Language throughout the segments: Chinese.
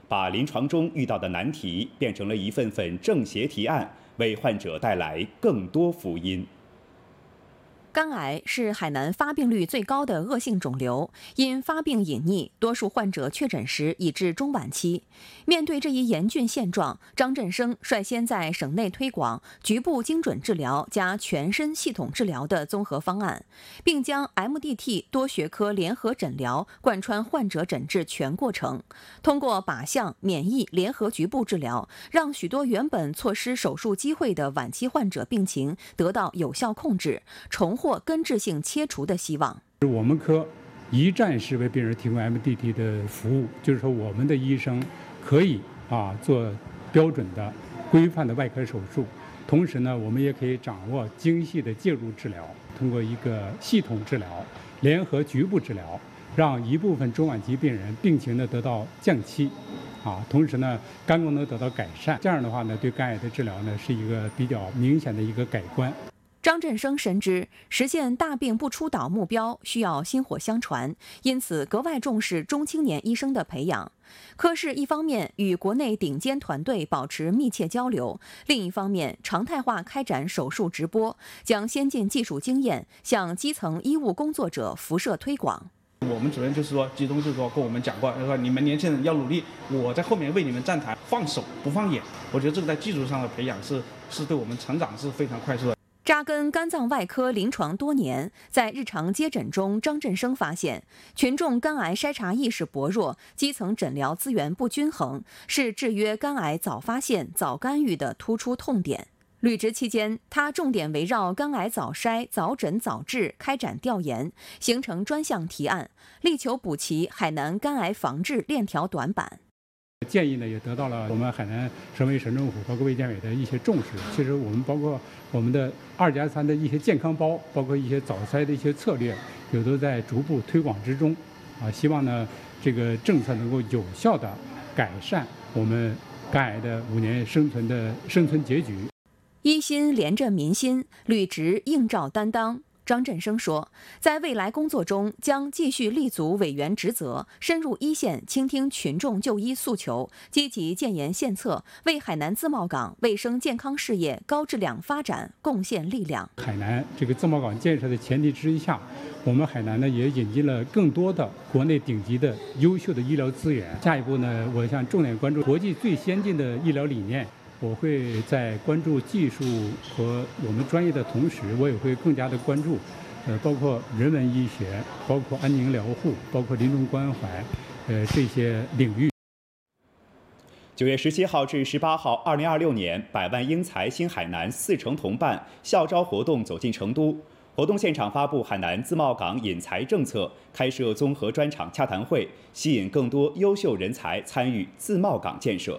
把临床中遇到的难题变成了一份份政协提案，为患者带来更多福音。 肝癌是海南发病率最高的恶性肿瘤，因发病隐匿，多数患者确诊时已至中晚期。面对这一严峻现状，张振声率先在省内推广局部精准治疗加全身系统治疗的综合方案，并将 MDT 多学科联合诊疗贯穿患者诊治全过程，通过靶向、免疫联合局部治疗，让许多原本错失手术机会的晚期患者病情得到有效控制，重获根治性切除的希望。 我们科一站式为病人提供 MDT 的服务，就是说我们的医生可以做标准的、规范的外科手术，同时呢，我们也可以掌握精细的介入治疗，通过一个系统治疗、联合局部治疗，让一部分中晚期病人病情呢得到降期，同时呢，肝功能得到改善。这样的话呢，对肝癌的治疗呢是一个比较明显的一个改观。 张振声深知实现大病不出岛目标需要薪火相传，因此格外重视中青年医生的培养。科室一方面与国内顶尖团队保持密切交流，另一方面常态化开展手术直播，将先进技术经验向基层医务工作者辐射推广。 我们主任就是说，集中就是说跟我们讲过，说你们年轻人要努力，我在后面为你们站台，放手不放眼。我觉得这个在技术上的培养是对我们成长是非常快速的。 扎根肝脏外科临床多年，在日常接诊中，张振声发现群众肝癌筛查意识薄弱，基层诊疗资源不均衡，是制约肝癌早发现、早干预的突出痛点。履职期间，他重点围绕肝癌早筛、早诊、早治开展调研，形成专项提案，力求补齐海南肝癌防治链条短板。 建议呢也得到了我们海南省委省政府包括卫健委的一些重视。其实我们包括我们的2+3的一些健康包，包括一些早筛的一些策略，也都在逐步推广之中。希望呢这个政策能够有效的改善我们肝癌的5年生存结局。 一心连着民心，履职应召担当。张振声说，在未来工作中将继续立足委员职责，深入一线倾听群众就医诉求，积极建言献策，为海南自贸港卫生健康事业高质量发展贡献力量。 海南这个自贸港建设的前提之下，我们海南呢也引进了更多的国内顶级的优秀的医疗资源。下一步呢，我想重点关注国际最先进的医疗理念。我会在关注技术和我们专业的同时，我也会更加的关注，包括人文医学，包括安宁疗护，包括临终关怀，这些领域。 9月17号至18号，2026年百万英才新海南4城同办校招活动走进成都。活动现场发布海南自贸港引才政策，开设综合专场洽谈会，吸引更多优秀人才参与自贸港建设。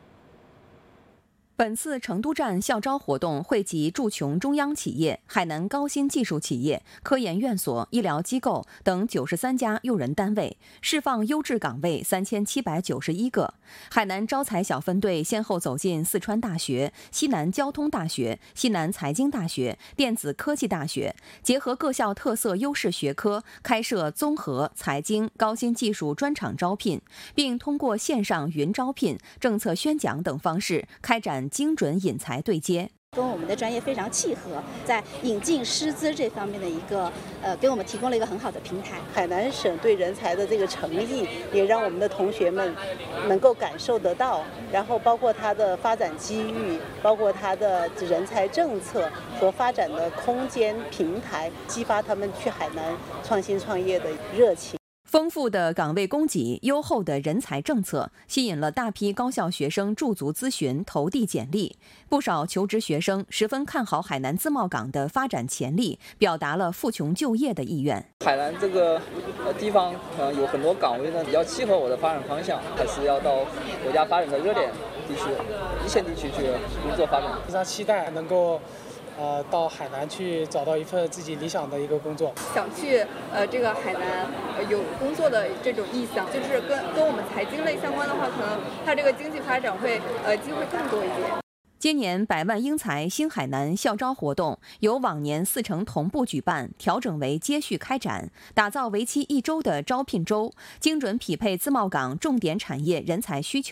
本次成都站校招活动汇集驻琼中央企业、海南高新技术企业、科研院所、医疗机构等93家用人单位，释放优质岗位3791个。海南招才小分队先后走进四川大学、西南交通大学、西南财经大学、电子科技大学，结合各校特色优势学科，开设综合、财经、高新技术专场招聘，并通过线上云招聘、政策宣讲等方式开展精准引才对接， 跟我们的专业非常契合，在引进师资这方面的一个给我们提供了一个很好的平台。 海南省对人才的这个诚意，也让我们的同学们能够感受得到。然后包括它的发展机遇，包括它的人才政策和发展的空间平台，激发他们去海南创新创业的热情。 丰富的岗位供给、优厚的人才政策，吸引了大批高校学生驻足咨询、投递简历。不少求职学生十分看好海南自贸港的发展潜力，表达了赴琼就业的意愿。 海南这个地方有很多岗位呢，比较契合我的发展方向，还是要到国家发展的热点地区、一线地区去工作发展。 非常期待能够到海南去找到一份自己理想的一个工作， 想去这个海南有工作的这种意向，就是跟我们财经类相关的话，可能它这个经济发展会机会更多一点。 今年百万英才新海南校招活动由往年4城同步举办，调整为接续开展，打造为期1周的招聘周，精准匹配自贸港重点产业人才需求。